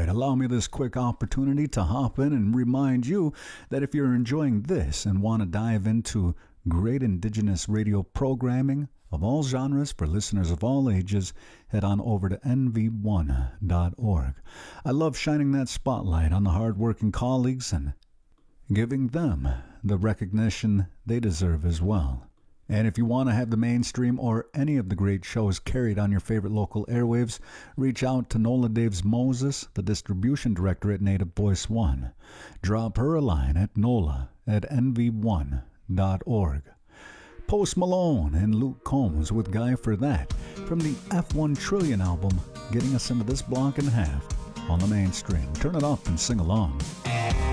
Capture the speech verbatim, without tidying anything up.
allow me this quick opportunity to hop in and remind you that if you're enjoying this and want to dive into great Indigenous radio programming of all genres for listeners of all ages, head on over to N V one dot org. I love shining that spotlight on the hardworking colleagues and giving them the recognition they deserve as well. And if you want to have the mainstream or any of the great shows carried on your favorite local airwaves, reach out to Nola Daves Moses, the distribution director at Native Voice One. Drop her a line at nola at N V one dot org. Post Malone and Luke Combs with Guy for That from the F one Trillion album, getting us into this block and a half on the mainstream. Turn it up and sing along.